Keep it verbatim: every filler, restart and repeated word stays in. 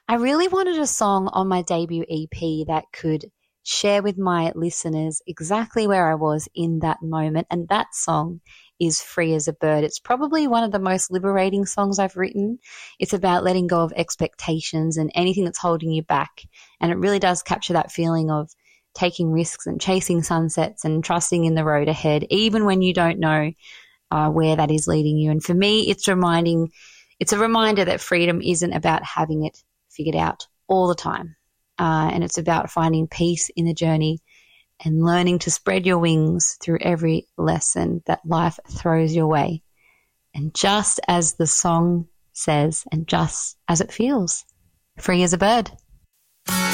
I really wanted a song on my debut E P that could share with my listeners exactly where I was in that moment. And that song is Free as a Bird. It's probably one of the most liberating songs I've written. It's about letting go of expectations and anything that's holding you back. And it really does capture that feeling of taking risks and chasing sunsets and trusting in the road ahead, even when you don't know uh, where that is leading you. And for me, it's reminding, it's a reminder that freedom isn't about having it figured out all the time. Uh, and it's about finding peace in the journey and learning to spread your wings through every lesson that life throws your way. And just as the song says, and just as it feels, free as a bird.